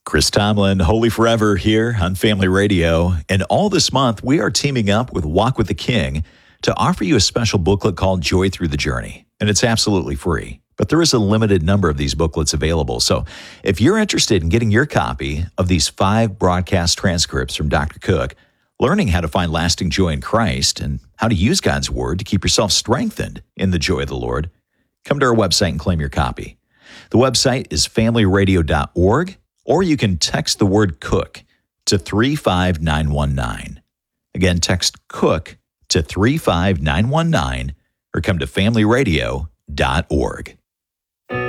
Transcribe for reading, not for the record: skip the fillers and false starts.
Chris Tomlin, Holy Forever here on Family Radio. And all this month, we are teaming up with Walk with the King to offer you a special booklet called Joy Through the Journey. And it's absolutely free. But there is a limited number of these booklets available. So if you're interested in getting your copy of these 5 broadcast transcripts from Dr. Cook, learning how to find lasting joy in Christ and how to use God's Word to keep yourself strengthened in the joy of the Lord, come to our website and claim your copy. The website is familyradio.org. Or you can text the word Cook to 35919. Again, text Cook to 35919 or come to familyradio.org.